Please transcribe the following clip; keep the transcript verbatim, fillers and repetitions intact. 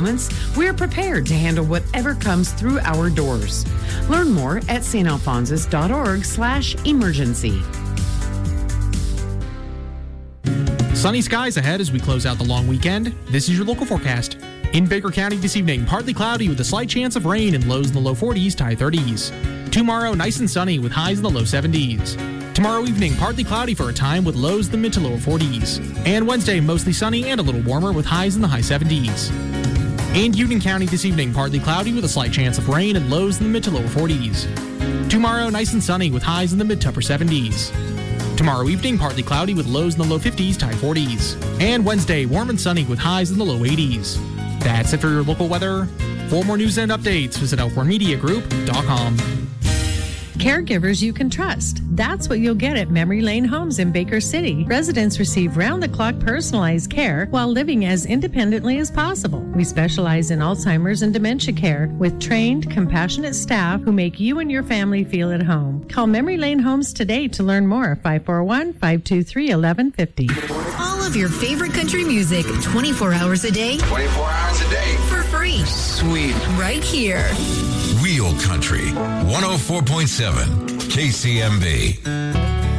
moments, we're prepared to handle whatever comes through our doors. Learn more at s t alphonsus dot org slash emergency. Sunny skies ahead as we close out the long weekend. This is your local forecast. In Baker County this evening, partly cloudy with a slight chance of rain and lows in the low forties to high thirties. Tomorrow, nice and sunny with highs in the low seventies. Tomorrow evening, partly cloudy for a time with lows in the mid to lower forties. And Wednesday, mostly sunny and a little warmer with highs in the high seventies. In Union County this evening, partly cloudy with a slight chance of rain and lows in the mid to lower forties. Tomorrow, nice and sunny with highs in the mid to upper seventies. Tomorrow evening, partly cloudy with lows in the low fifties to high forties. And Wednesday, warm and sunny with highs in the low eighties. That's it for your local weather. For more news and updates, visit elkhorn media group dot com. Caregivers you can trust. That's what you'll get at Memory Lane Homes in Baker City. Residents receive round-the-clock personalized care while living as independently as possible. We specialize in Alzheimer's and dementia care with trained, compassionate staff who make you and your family feel at home. Call Memory Lane Homes today to learn more. five four one, five two three, one one five zero. All of your favorite country music, twenty-four hours a day. twenty-four hours a day. For free. Sweet. Right here. Real Country, one oh four point seven K C M B.